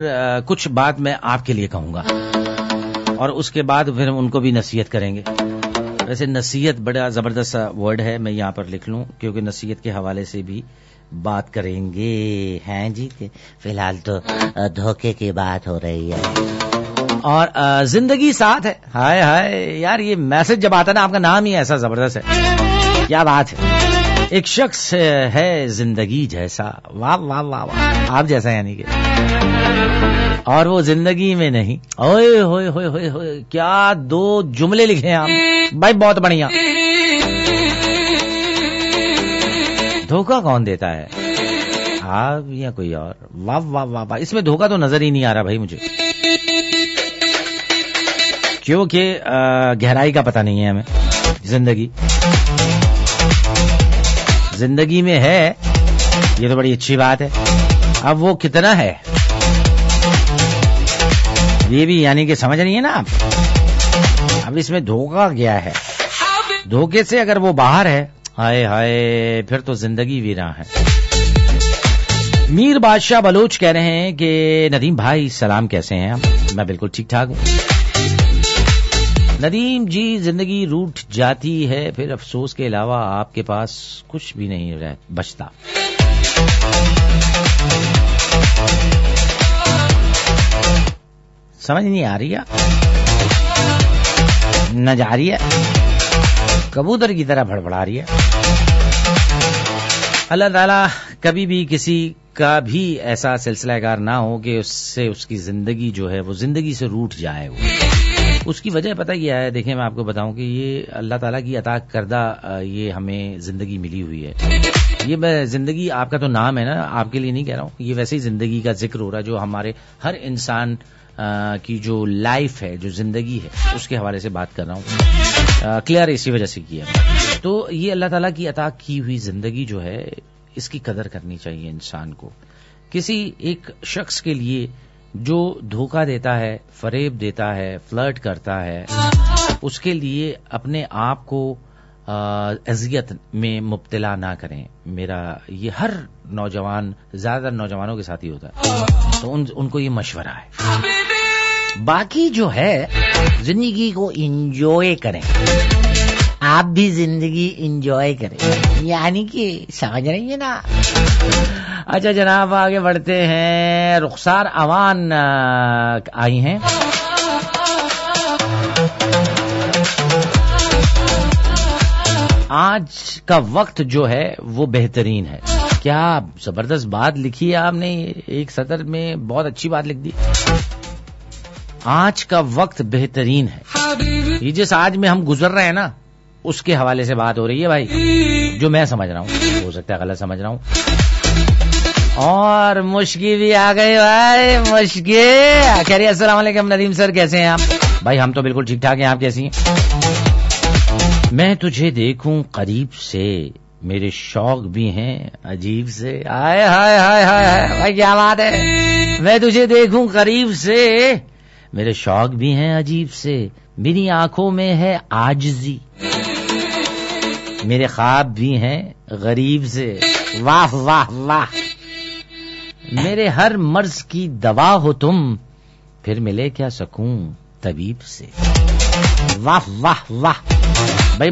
کچھ بات میں آپ کے لیے کہوں گا اور اس کے بعد پھر ان کو بھی نصیحت کریں گے. ویسے نصیحت بڑا زبردست ورڈ ہے, میں یہاں پر لکھ لوں کیونکہ نصیحت کے حوالے سے بھی بات کریں گے ہیں جی. فی الحال تو دھوکے کی بات ہو رہی ہے اور زندگی ساتھ ہے. ہائے ہائے یار, یہ میسج جب آتا ہے نا, آپ کا نام ہی ایسا زبردست ہے, کیا بات ہے. ایک شخص ہے زندگی جیسا, واہ واہ واہ واہ, آپ جیسا یعنی کہ, اور وہ زندگی میں نہیں. اوئے ہوئے ہوئے ہوئے ہوئے, کیا دو جملے لکھے ہیں آپ بھائی, بہت بڑھیا. دھوکہ کون دیتا ہے, آپ یا کوئی اور؟ واہ واہ واہ واہ, اس میں دھوکہ تو نظر ہی نہیں آ رہا بھائی مجھے, کیونکہ گہرائی کا پتہ نہیں ہے ہمیں. زندگی میں ہے, یہ تو بڑی اچھی بات ہے. اب وہ کتنا ہے یہ بھی یعنی کہ سمجھ رہی ہے نا آپ. اب اس میں دھوکہ کیا ہے, دھوکے سے اگر وہ باہر ہے, ہائے ہائے, پھر تو زندگی ویراں ہے. میر بادشاہ بلوچ کہہ رہے ہیں کہ ندیم بھائی سلام, کیسے ہیں آپ؟ میں بالکل ٹھیک ٹھاک ہوں. ندیم جی, زندگی روٹ جاتی ہے پھر افسوس کے علاوہ آپ کے پاس کچھ بھی نہیں بچتا. سمجھ نہیں آ رہی ہے, نہ جا رہی ہے, کبوتر کی طرح بھڑبڑا رہی ہے. اللہ تعالیٰ کبھی بھی کسی کا بھی ایسا سلسلہ کار نہ ہو کہ اس سے اس کی زندگی جو ہے وہ زندگی سے روٹ جائے. اس کی وجہ پتہ کیا ہے, دیکھیں میں آپ کو بتاؤں کہ یہ اللہ تعالیٰ کی عطا کردہ یہ ہمیں زندگی ملی ہوئی ہے. یہ میں زندگی, آپ کا تو نام ہے نا, آپ کے لیے نہیں کہہ رہا ہوں, یہ ویسے ہی زندگی کا ذکر ہو رہا ہے جو ہمارے ہر انسان کی جو لائف ہے, جو زندگی ہے, اس کے حوالے سے بات کر رہا ہوں. کلیئر اسی وجہ سے کیا. تو یہ اللہ تعالیٰ کی عطا کی ہوئی زندگی جو ہے, اس کی قدر کرنی چاہیے انسان کو. کسی ایک شخص کے لیے جو دھوکہ دیتا ہے, فریب دیتا ہے, فلرٹ کرتا ہے, اس کے لیے اپنے آپ کو اذیت میں مبتلا نہ کریں. میرا یہ ہر نوجوان, زیادہ نوجوانوں کے ساتھ ہی ہوتا ہے, تو ان کو یہ مشورہ ہے. باقی جو ہے زندگی کو انجوائے کریں, آپ بھی زندگی انجوائے کریں, یعنی کہ سمجھ رہی ہیں نا. اچھا جناب, آگے بڑھتے ہیں. رخسار اوان آئی ہیں. آج کا وقت جو ہے وہ بہترین ہے. کیا زبردست بات لکھی ہے آپ نے, ایک سطر میں بہت اچھی بات لکھ دی. آج کا وقت بہترین ہے. یہ جس آج میں ہم گزر رہے ہیں نا, اس کے حوالے سے بات ہو رہی ہے بھائی, جو میں سمجھ رہا ہوں, ہو سکتا ہے غلط سمجھ رہا ہوں. اور مشکی بھی آ گئی بھائی, مشکی کہہ رہی ہے السلام علیکم ندیم سر, کیسے ہیں آپ؟ بھائی ہم تو بالکل ٹھیک ٹھاک ہیں, آپ کیسی ہیں؟ میں تجھے دیکھوں قریب سے, میرے شوق بھی ہیں عجیب سے. ہائے ہائے ہائے ہائے بھائی, کیا بات ہے. میں تجھے دیکھوں قریب سے, میرے شوق بھی ہیں عجیب سے, میری آنکھوں میں ہے عاجزی, میرے خواب بھی ہیں غریب سے. واہ واہ واہ, میرے ہر مرض کی دوا ہو تم, پھر ملے کیا سکون طبیب سے. واہ واہ واہ بھائی,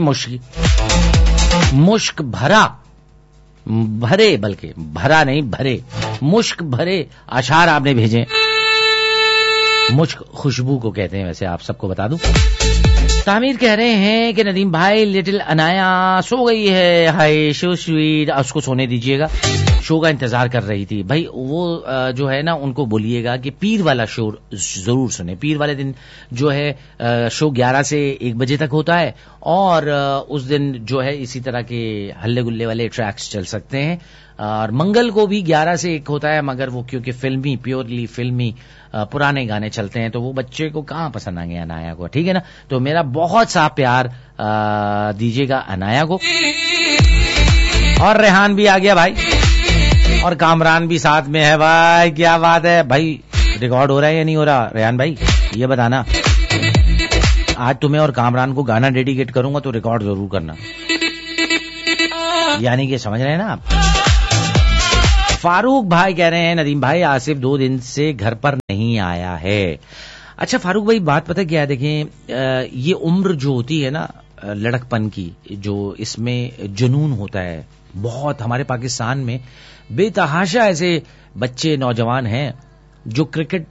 مشک بھرا, بھرے, بلکہ بھرا نہیں بھرے, مشک بھرے اشعار آپ نے بھیجے. مشک خوشبو کو کہتے ہیں ویسے, آپ سب کو بتا دوں. تعمیر کہہ رہے ہیں کہ ندیم بھائی لٹل انایا سو گئی ہے, ہائی شو سویٹ, اس کو سونے دیجیے گا, شو کا انتظار کر رہی تھی. بھائی وہ جو ہے نا, ان کو بولیے گا کہ پیر والا شو ضرور سنیں. پیر والے دن جو ہے شو 11 سے 1 بجے تک ہوتا ہے, اور اس دن جو ہے اسی طرح کے ہلے گلے والے ٹریکس چل سکتے ہیں. اور منگل کو بھی 11 سے 1 ہوتا ہے, مگر وہ کیونکہ فلمی, پیورلی فلمی پرانے گانے چلتے ہیں, تو وہ بچے کو کہاں پسند آئیں گے انایا کو, ٹھیک ہے نا. تو میرا بہت سا پیار دیجیے گا انایا کو. اور ریحان بھی آ گیا بھائی, اور کامران بھی ساتھ میں ہے. بھائی کیا بات ہے بھائی, ریکارڈ ہو رہا ہے یا نہیں ہو رہا ریحان بھائی, یہ بتانا. آج تمہیں اور کامران کو گانا ڈیڈیکیٹ کروں گا تو ریکارڈ ضرور کرنا, یعنی کہ سمجھ رہے ہیں نا آپ. فاروق بھائی کہہ رہے ہیں ندیم بھائی آصف 2 دن سے گھر پر نہیں آیا ہے. اچھا فاروق بھائی بات پتہ کیا ہے، دیکھیں یہ عمر جو ہوتی ہے نا لڑک پن کی، جو اس میں جنون ہوتا ہے بہت. ہمارے پاکستان میں بے تحاشا ایسے بچے نوجوان ہیں جو کرکٹ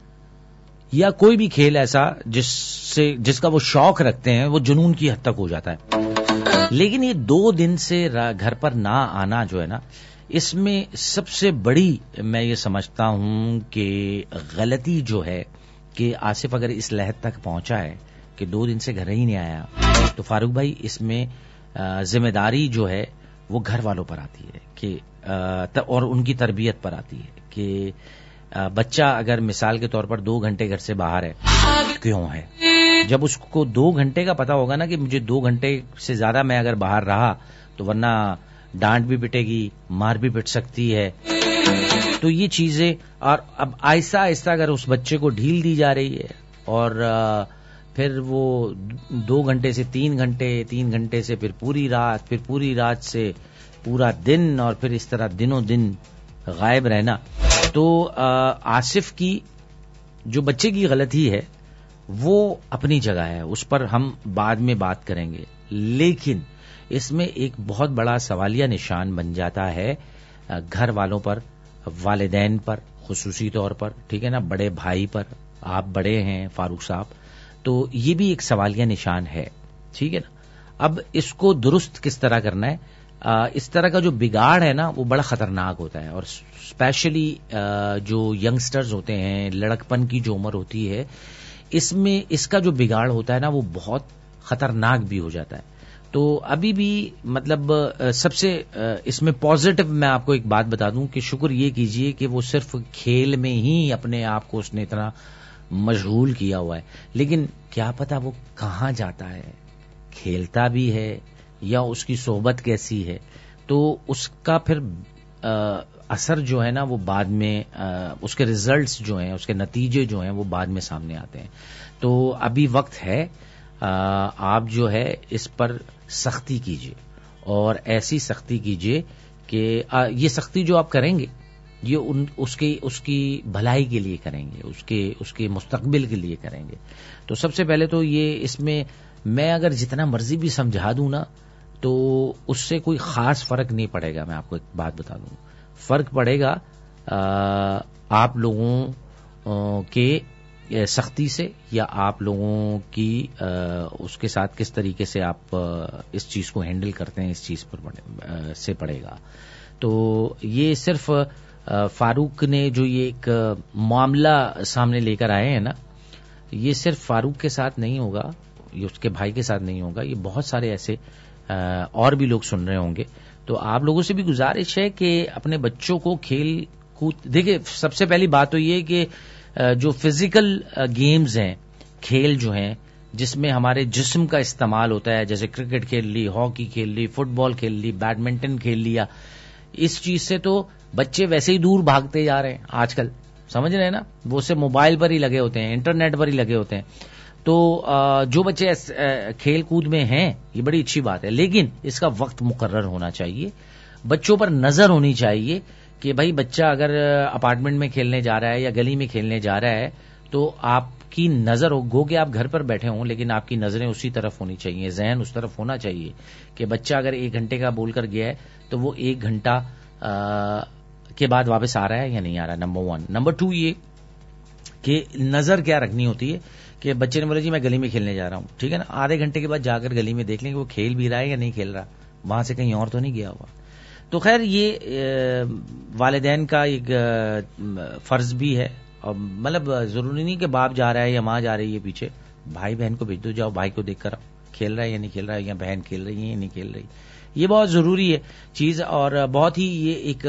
یا کوئی بھی کھیل ایسا جس کا وہ شوق رکھتے ہیں وہ جنون کی حد تک ہو جاتا ہے. لیکن یہ 2 دن سے گھر پر نہ آنا جو ہے نا، اس میں سب سے بڑی میں یہ سمجھتا ہوں کہ غلطی جو ہے کہ آصف اگر اس لحد تک پہنچا ہے کہ 2 دن سے گھر ہی نہیں آیا، تو فاروق بھائی اس میں ذمہ داری جو ہے وہ گھر والوں پر آتی ہے کہ اور ان کی تربیت پر آتی ہے کہ بچہ اگر مثال کے طور پر 2 گھنٹے گھر سے باہر ہے کیوں ہے. جب اس کو 2 گھنٹے کا پتا ہوگا نا کہ مجھے 2 گھنٹے سے زیادہ میں اگر باہر رہا تو ورنہ ڈانٹ بھی پٹے گی، مار بھی پٹ سکتی ہے. تو یہ چیزیں، اور اب آہستہ آہستہ اگر اس بچے کو ڈھیل دی جا رہی ہے اور پھر وہ 2 گھنٹے سے 3 گھنٹے، 3 گھنٹے سے پھر پوری رات، پھر پوری رات سے پورا دن، اور پھر اس طرح دنوں دن غائب رہنا، تو آصف کی جو بچے کی غلطی ہے وہ اپنی جگہ ہے، اس پر ہم بعد میں بات کریں گے. لیکن اس میں ایک بہت بڑا سوالیہ نشان بن جاتا ہے گھر والوں پر، والدین پر خصوصی طور پر، ٹھیک ہے نا، بڑے بھائی پر. آپ بڑے ہیں فاروق صاحب، تو یہ بھی ایک سوالیہ نشان ہے، ٹھیک ہے نا. اب اس کو درست کس طرح کرنا ہے؟ اس طرح کا جو بگاڑ ہے نا وہ بڑا خطرناک ہوتا ہے، اور اسپیشلی جو ینگسٹرز ہوتے ہیں، لڑکپن کی جو عمر ہوتی ہے، اس میں اس کا جو بگاڑ ہوتا ہے نا وہ بہت خطرناک بھی ہو جاتا ہے. تو ابھی بھی مطلب سب سے اس میں پازیٹو میں آپ کو ایک بات بتا دوں کہ شکر یہ کیجئے کہ وہ صرف کھیل میں ہی اپنے آپ کو اس نے اتنا مشغول کیا ہوا ہے، لیکن کیا پتا وہ کہاں جاتا ہے، کھیلتا بھی ہے یا اس کی صحبت کیسی ہے، تو اس کا پھر اثر جو ہے نا وہ بعد میں اس کے ریزلٹس جو ہیں، اس کے نتیجے جو ہیں وہ بعد میں سامنے آتے ہیں. تو ابھی وقت ہے، آپ جو ہے اس پر سختی کیجئے، اور ایسی سختی کیجئے کہ یہ سختی جو آپ کریں گے یہ اس کی بھلائی کے لیے کریں گے، اس کے مستقبل کے لیے کریں گے. تو سب سے پہلے تو یہ اس میں اگر جتنا مرضی بھی سمجھا دوں نا تو اس سے کوئی خاص فرق نہیں پڑے گا. میں آپ کو ایک بات بتا دوں، فرق پڑے گا آپ لوگوں کے سختی سے، یا آپ لوگوں کی اس کے ساتھ کس طریقے سے آپ اس چیز کو ہینڈل کرتے ہیں، اس چیز پر سے پڑے گا. تو یہ صرف فاروق نے جو یہ ایک معاملہ سامنے لے کر آئے ہیں نا، یہ صرف فاروق کے ساتھ نہیں ہوگا، یہ اس کے بھائی کے ساتھ نہیں ہوگا، یہ بہت سارے ایسے اور بھی لوگ سن رہے ہوں گے. تو آپ لوگوں سے بھی گزارش ہے کہ اپنے بچوں کو کھیل کود، دیکھیں سب سے پہلی بات تو یہ کہ جو فزیکل گیمز ہیں، کھیل جو ہیں جس میں ہمارے جسم کا استعمال ہوتا ہے، جیسے کرکٹ کھیل لی، ہاکی کھیل لی، فٹ بال کھیل لی، بیڈمنٹن کھیل لیا، اس چیز سے تو بچے ویسے ہی دور بھاگتے جا رہے ہیں آج کل، سمجھ رہے ہیں نا، وہ سے موبائل پر ہی لگے ہوتے ہیں، انٹرنیٹ پر ہی لگے ہوتے ہیں. تو جو بچے کھیل کود میں ہیں یہ بڑی اچھی بات ہے، لیکن اس کا وقت مقرر ہونا چاہیے. بچوں پر نظر ہونی چاہیے کہ بھائی بچہ اگر اپارٹمنٹ میں کھیلنے جا رہا ہے یا گلی میں کھیلنے جا رہا ہے تو آپ کی نظر گو کہ آپ گھر پر بیٹھے ہوں لیکن آپ کی نظریں اسی طرف ہونی چاہیے، ذہن اس طرف ہونا چاہیے کہ بچہ اگر 1 گھنٹے کا بول کر گیا ہے تو وہ 1 گھنٹہ کے بعد واپس آ رہا ہے یا نہیں آ رہا. نمبر 1. نمبر 2 یہ کہ نظر کیا رکھنی ہوتی ہے کہ بچے نے بولا جی میں گلی میں کھیلنے جا رہا ہوں، ٹھیک ہے نا، آدھے گھنٹے کے بعد جا کر گلی میں دیکھ لیں کہ وہ کھیل بھی رہا ہے یا نہیں کھیل رہا، وہاں سے کہیں اور تو نہیں گیا ہوا. تو خیر یہ والدین کا ایک فرض بھی ہے، اور مطلب ضروری نہیں کہ باپ جا رہا ہے یا ماں جا رہی ہے پیچھے، بھائی بہن کو بھیج دو، جاؤ بھائی کو دیکھ کر آؤ کھیل رہا ہے یا نہیں کھیل رہا ہے، یا بہن کھیل رہی ہے یا نہیں کھیل رہی. یہ بہت ضروری ہے چیز، اور بہت ہی یہ ایک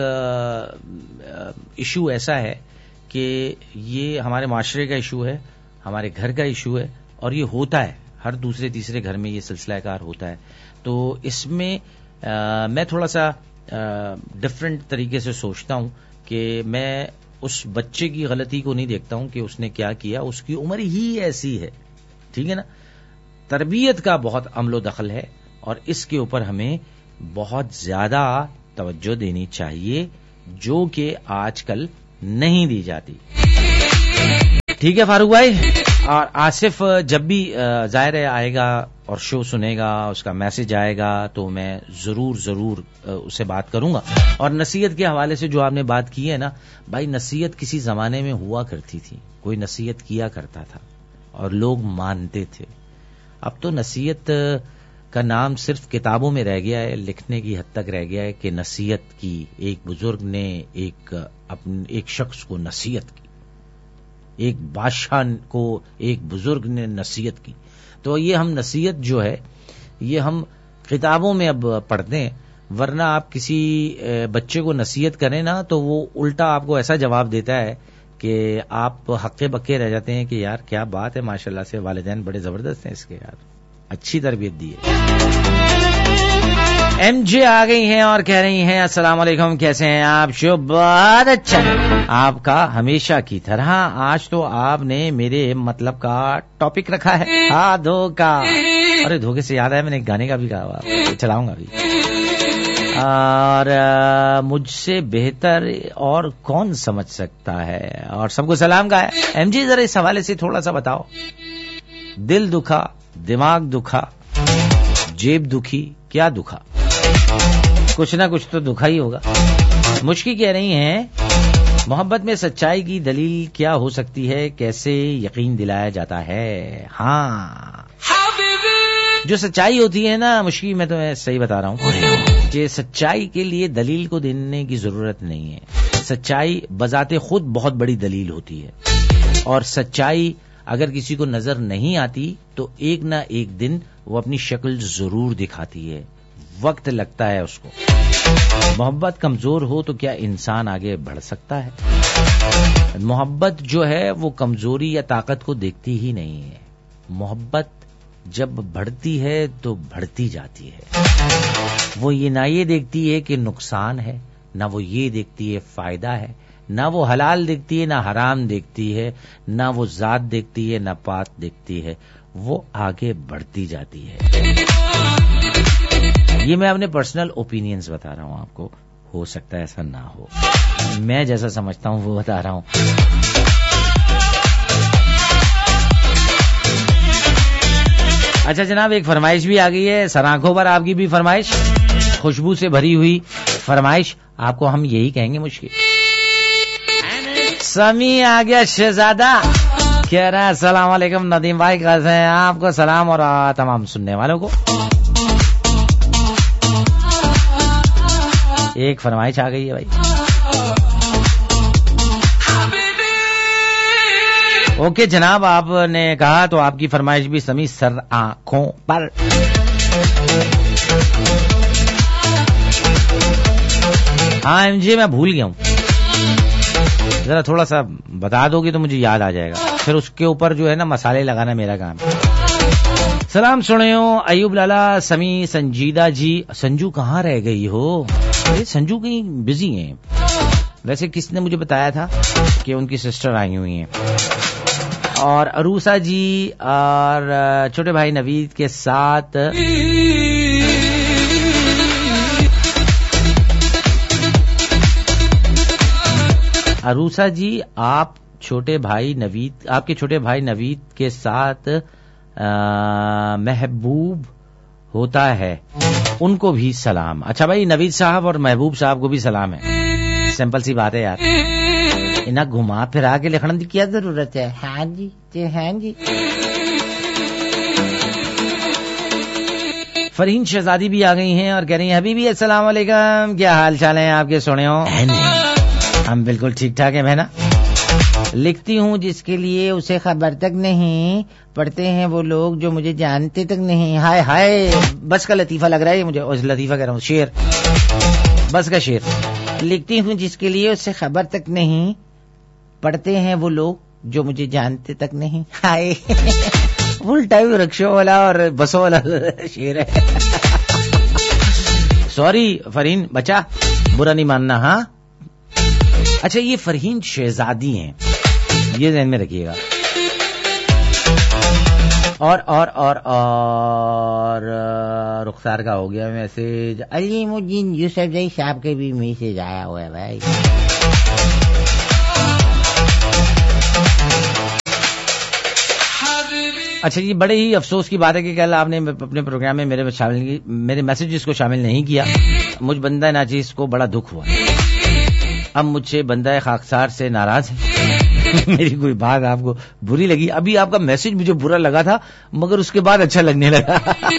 ایشو ایسا ہے کہ یہ ہمارے معاشرے کا ایشو ہے، ہمارے گھر کا ایشو ہے، اور یہ ہوتا ہے ہر دوسرے تیسرے گھر میں یہ سلسلہ کار ہوتا ہے. تو اس میں میں تھوڑا سا ڈفرینٹ طریقے سے سوچتا ہوں کہ میں اس بچے کی غلطی کو نہیں دیکھتا ہوں کہ اس نے کیا کیا، اس کی عمر ہی ایسی ہے، ٹھیک ہے نا. تربیت کا بہت عمل و دخل ہے، اور اس کے اوپر ہمیں بہت زیادہ توجہ دینی چاہیے جو کہ آج کل نہیں دی جاتی. ٹھیک ہے فاروق بھائی. اور آصف جب بھی ظاہر ہے آئے گا اور شو سنے گا, اس کا میسج آئے گا, تو میں ضرور اسے بات کروں گا. اور نصیحت کے حوالے سے جو آپ نے بات کی ہے نا بھائی, نصیحت کسی زمانے میں ہوا کرتی تھی, کوئی نصیحت کیا کرتا تھا اور لوگ مانتے تھے. اب تو نصیحت کا نام صرف کتابوں میں رہ گیا ہے, لکھنے کی حد تک رہ گیا ہے کہ نصیحت کی, ایک بزرگ نے ایک شخص کو نصیحت کی, ایک بادشاہ کو ایک بزرگ نے نصیحت کی. تو یہ ہم نصیحت جو ہے یہ ہم کتابوں میں اب پڑھتے ہیں, ورنہ آپ کسی بچے کو نصیحت کریں نا تو وہ الٹا آپ کو ایسا جواب دیتا ہے کہ آپ ہکے بکے رہ جاتے ہیں کہ یار کیا بات ہے, ماشاءاللہ سے والدین بڑے زبردست ہیں اس کے, یار اچھی تربیت دی ہے. ایم جے آ گئی ہیں اور کہہ رہی ہیں السلام علیکم, کیسے ہیں آپ؟ شو بہت اچھا آپ کا ہمیشہ کی طرح. آج تو آپ نے میرے مطلب کا ٹاپک رکھا ہے, ہاں دھوکا. ارے دھوکے سے یاد ہے, میں نے گانے کا بھی کہا, چلاؤں گا بھی. اور مجھ سے بہتر اور کون سمجھ سکتا ہے, اور سب کو سلام کا ہے. ایم جی ذرا اس حوالے سے تھوڑا سا بتاؤ. دل دکھا, دماغ دکھا, جیب دکھی, کیا دکھا؟ کچھ نہ کچھ تو دکھا ہی ہوگا. مشکی کہہ رہی ہیں محبت میں سچائی کی دلیل کیا ہو سکتی ہے, کیسے یقین دلایا جاتا ہے؟ ہاں جو سچائی ہوتی ہے نا مشکی, میں تو صحیح بتا رہا ہوں کہ سچائی کے لیے دلیل کو دینے کی ضرورت نہیں ہے. سچائی بذات خود بہت بڑی دلیل ہوتی ہے, اور سچائی اگر کسی کو نظر نہیں آتی تو ایک نہ ایک دن وہ اپنی شکل ضرور دکھاتی ہے, وقت لگتا ہے اس کو. محبت کمزور ہو تو کیا انسان آگے بڑھ سکتا ہے؟ محبت جو ہے وہ کمزوری یا طاقت کو دیکھتی ہی نہیں ہے. محبت جب بڑھتی ہے تو بڑھتی جاتی ہے. وہ یہ نہ یہ دیکھتی ہے کہ نقصان ہے, نہ وہ یہ دیکھتی ہے فائدہ ہے, نہ وہ حلال دیکھتی ہے نہ حرام دیکھتی ہے, نہ وہ ذات دیکھتی ہے نہ پات دیکھتی ہے, وہ آگے بڑھتی جاتی ہے. یہ میں اپنے پرسنل اوپینینز بتا رہا ہوں آپ کو, ہو سکتا ہے ایسا نہ ہو, میں جیسا سمجھتا ہوں وہ بتا رہا ہوں. اچھا جناب, ایک فرمائش بھی آ گئی ہے, سرآنکھوں پر آپ کی بھی فرمائش, خوشبو سے بھری ہوئی فرمائش. آپ کو ہم یہی کہیں گے مشکل. سمی آ گیا شہزادہ, کہہ رہا ہے السلام علیکم ندیم بھائی, کیسے ہیں آپ؟ کو سلام اور تمام سننے والوں کو. ایک فرمائش آ گئی ہے بھائی. اوکے جناب, آپ نے کہا تو آپ کی فرمائش بھی سمی سر آنکھوں پر. ہاں ایم جی میں بھول گیا ہوں, ذرا تھوڑا سا بتا دو گی تو مجھے یاد آ جائے گا, پھر اس کے اوپر جو ہے نا مسالے لگانا میرا کام ہے. سلام سنیو ایوب لالا, سمی سنجیدہ جی. سنجو کہاں رہ گئی ہو؟ سنجو کہیں بزی ہیں. ویسے کس نے مجھے بتایا تھا کہ ان کی سسٹر آئی ہوئی ہیں. اور عروسہ جی اور چھوٹے بھائی نوید کے ساتھ عروسہ جی, آپ چھوٹے بھائی نوید, آپ کے چھوٹے بھائی نوید کے ساتھ محبوب ہوتا ہے, ان کو بھی سلام. اچھا بھائی, نوید صاحب اور محبوب صاحب کو بھی سلام ہے. سمپل سی بات ہے یار, انہیں گھما پھرا کے لکھنے کی کیا ضرورت ہے؟ ہاں جی ہاں جی. فرین شہزادی بھی آ گئی ہیں اور کہہ رہی ہیں حبیبی السلام علیکم, کیا حال چال ہیں آپ کے؟ سونے ہو ہم بالکل ٹھیک ٹھاک ہیں بہنا. لکھتی ہوں جس کے لیے اسے خبر تک نہیں, پڑھتے ہیں وہ لوگ جو مجھے جانتے تک نہیں. ہائے ہائے, بس کا لطیفہ لگ رہا ہے مجھے, لطیفہ کہہ رہا ہوں, شعر, بس کا شعر. لکھتی ہوں جس کے لیے اسے خبر تک نہیں, پڑھتے ہیں وہ لوگ جو مجھے جانتے تک نہیں. ہائے فل ٹائم رکشوں والا اور بسوں والا شعر ہے. سوری فرین بچا, برا نہیں ماننا. ہاں اچھا, یہ فرین شہزادی ہیں, یہ ذہن میں رکھیے گا. اور رخسار کا ہو گیا میسج. علیم الدین یوسف زئی صاحب کے بھی میسج آیا ہوا ہے بھائی. اچھا جی, بڑے ہی افسوس کی بات ہے کہ کل آپ نے اپنے پروگرام میں میرے میسیجز کو شامل نہیں کیا. مجھ بندہ ناچیز کو بڑا دکھ ہوا. اب مجھ سے بندہ خاکسار سے ناراض ہے. میری کوئی بات آپ کو بری لگی, ابھی آپ کا میسج مجھے برا لگا تھا مگر اس کے بعد اچھا لگنے لگا.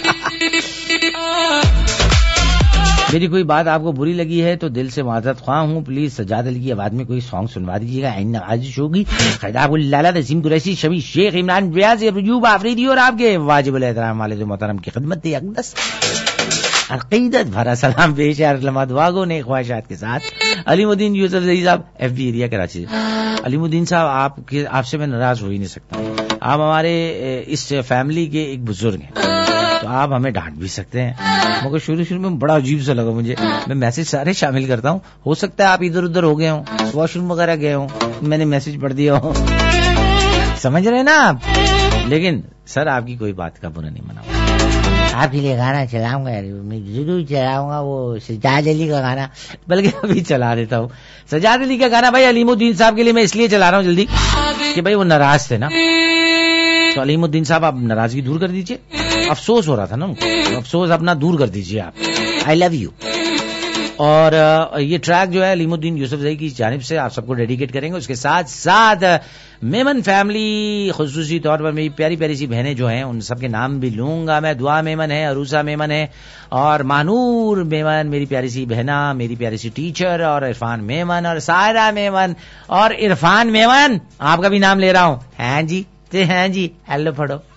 میری کوئی بات آپ کو بری لگی ہے تو دل سے معذرت خواہ ہوں. پلیز سجاد علی کی آواز میں کوئی سانگ سنوا دیجیے گا. نوازش ہوگی. خیداب اللالا نسیم قریشی, شبی شیخ, عمران ریاض, ایوب آفریدی اور آپ کے واجب الاحترام والد محترم کی خدمت اقدس عقیدت بھرا سلام پیش ہے. لمحہ دعا گو نیک خواہشات کے ساتھ علیم الدین یوسف زئی صاحب, ایف بی ایریا کراچی. علیم الدین صاحب آپ سے میں ناراض ہو ہی نہیں سکتا. آپ ہمارے اس فیملی کے ایک بزرگ ہیں تو آپ ہمیں ڈانٹ بھی سکتے ہیں. مگر شروع میں بڑا عجیب سا لگا مجھے. میں میسج سارے شامل کرتا ہوں, ہو سکتا ہے آپ ادھر ادھر ہو گئے ہوں, واش روم وغیرہ گئے ہوں, میں نے میسج پڑھ دیا ہوں, سمجھ رہے ہیں نا آپ. لیکن سر آپ کی کوئی بات کا برا نہیں مناؤں. آپ کے لیے گانا چلاؤں گا, میں ضرور چلاؤں گا, وہ سجاد علی کا گانا, بلکہ ابھی چلا دیتا ہوں سجاد علی کا گانا. بھائی علیم الدین صاحب کے لیے میں اس لیے چلا رہا ہوں جلدی کہ بھائی وہ ناراض تھے نا, تو علیم الدین صاحب آپ ناراضگی دور کر دیجئے. افسوس ہو رہا تھا نا ان کو, افسوس اپنا دور کر دیجئے آپ. آئی لو یو. اور یہ ٹریک جو ہے علیم الدین یوسف زئی کی جانب سے آپ سب کو ڈیڈیکیٹ کریں گے. اس کے ساتھ ساتھ میمن فیملی, خصوصی طور پر میری پیاری پیاری سی بہنیں جو ہیں ان سب کے نام بھی لوں گا میں. دعا میمن ہے, عروسہ میمن ہے, اور مانور میمن میری پیاری سی بہنا, میری پیاری سی ٹیچر, اور عرفان میمن, اور سائرہ میمن, اور عرفان میمن آپ کا بھی نام لے رہا ہوں. ہاں جی, ہاں جی, ہیلو پڑھو.